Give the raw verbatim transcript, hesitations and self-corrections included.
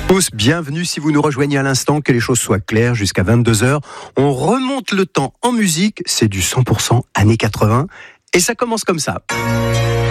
Tous, bienvenue si vous nous rejoignez à l'instant, que les choses soient claires jusqu'à vingt-deux heures. On remonte le temps en musique, c'est du cent pour cent années quatre-vingts et ça commence comme ça.